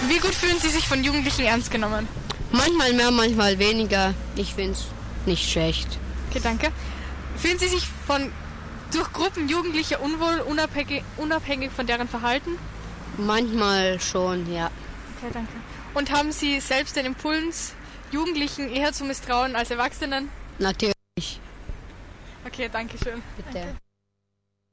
Wie gut fühlen Sie sich von Jugendlichen ernst genommen? Manchmal mehr, manchmal weniger. Ich finde es nicht schlecht. Okay, danke. Fühlen Sie sich durch Gruppen Jugendlicher unwohl, unabhängig von deren Verhalten? Manchmal schon, ja. Okay, danke. Und haben Sie selbst den Impuls, Jugendlichen eher zu misstrauen als Erwachsenen? Natürlich. Okay, danke schön. Bitte. Danke.